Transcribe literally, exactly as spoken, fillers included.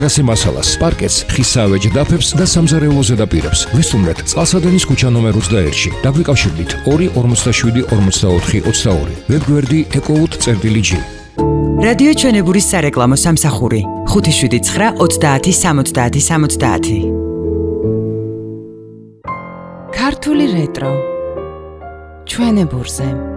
რასი მასალას, პარკეტს, ხისავეჯ დაფებს და სამზარეულო ზედაპირებს. ვესტუმრეთ წყალსადენის ქუჩა ნომერ ოცდაერთში. დაგვიკავშირდით ორი ორმოცდაშვიდი ორმოცდაოთხი ოცდაორი. ვებგვერდი ეკოუთ წერტილი ჯი. რადიო ჩვენებურის სარეკლამო სამსახური ხუთი შვიდი ცხრა ოცდაათი სამოცდაათი სამოცდაათი. ქართული რეტრო ჩვენებურზე.